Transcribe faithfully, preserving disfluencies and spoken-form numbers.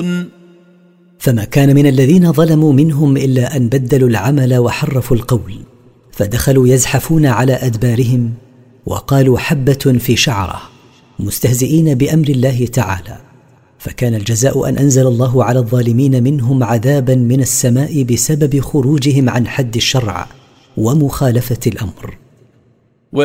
فما كان من الذين ظلموا منهم إلا أن بدلوا العمل وحرفوا القول، فدخلوا يزحفون على أدبارهم وقالوا حبة في شعرة، مستهزئين بأمر الله تعالى. فكان الجزاء أن أنزل الله على الظالمين منهم عذابا من السماء بسبب خروجهم عن حد الشرع ومخالفة الأمر.